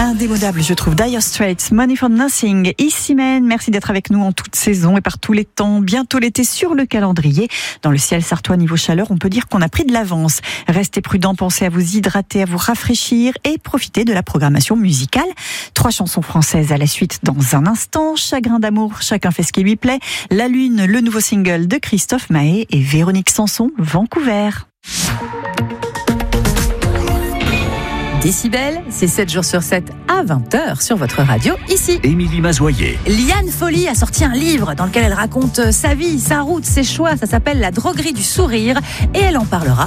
Indémodable, je trouve. Dire Straits, Money for Nothing. Ici Mène, merci d'être avec nous en toute saison et par tous les temps. Bientôt l'été sur le calendrier. Dans le ciel sartois, niveau chaleur, on peut dire qu'on a pris de l'avance. Restez prudents, pensez à vous hydrater, à vous rafraîchir et profitez de la programmation musicale. 3 chansons françaises à la suite dans un instant. Chagrin d'amour, chacun fait ce qui lui plaît. La Lune, le nouveau single de Christophe Maé et Véronique Sanson, Vancouver. Décibel, c'est 7 jours sur 7 à 20h sur votre radio, ici. Émilie Mazoyer. Liane Folly a sorti un livre dans lequel elle raconte sa vie, sa route, ses choix. Ça s'appelle La droguerie du sourire et elle en parlera